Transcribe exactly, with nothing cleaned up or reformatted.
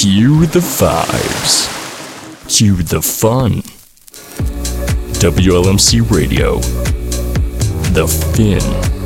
Cue the vibes. Cue the fun. W L M C Radio. The Fin.